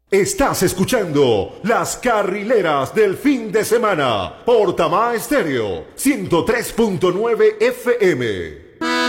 Estás escuchando Las Carrileras del Fin de Semana por Tamá Estéreo 103.9 FM.